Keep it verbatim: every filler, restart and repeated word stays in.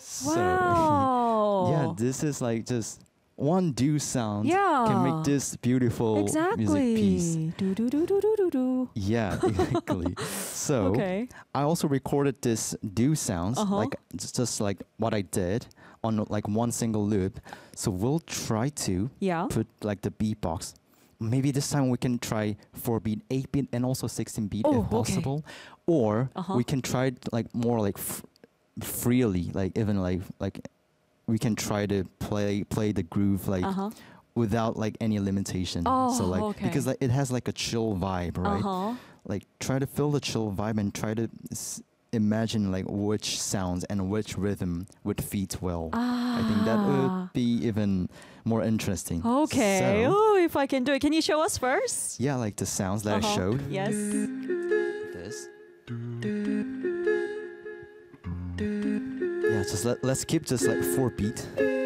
So Wow. yeah, this is like just one do sound Yeah. can make this beautiful Exactly. music piece. Do do do do do do do. Yeah, exactly. So Okay. I also recorded this do sounds Uh-huh. like just, just like what I did on like one single loop. So we'll try to Yeah. put like the beatbox. Maybe this time we can try four beat, eight beat, and also sixteen beat Oh, if okay. possible. Or Uh-huh. we can try it, like more like f- freely, like even like like we can try to play play the groove like Uh-huh. without like any limitation. Oh, so like okay. because like, it has like a chill vibe, right? Uh-huh. Like try to feel the chill vibe and try to s- imagine like which sounds and which rhythm would fit well. Ah. I think that would be even more interesting. Okay. So, Oh, if I can do it. Can you show us first? yeah, like the sounds that I Uh-huh. showed. Yes. This. Yeah, just let, let's keep just like four beat.